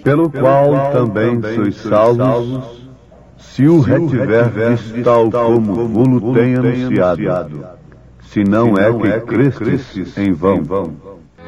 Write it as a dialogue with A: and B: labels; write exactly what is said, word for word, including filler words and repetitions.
A: pelo qual também sois salvos, se o retiverdes tal como vos tem anunciado, se não é que crestes em vão.